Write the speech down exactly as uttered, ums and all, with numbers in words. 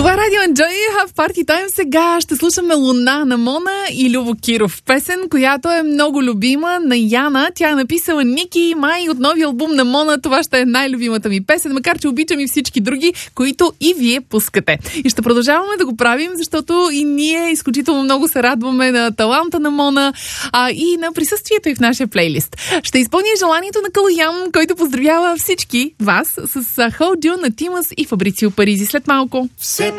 Това е Радио Enjoy в Party Time. Сега ще слушаме Луна на Мона и Любо Киров. Песен, която е много любима на Яна. Тя е написала Ники Май от новия албум на Мона. Това ще е най-любимата ми песен, макар че обичам и всички други, които и вие пускате. И ще продължаваме да го правим, защото и ние изключително много се радваме на таланта на Мона а, и на присъствието и в нашия плейлист. Ще изпълня желанието на Калоян, който поздравява всички вас с Hold You на Тимас и Фабрицио Паризи след малко. Все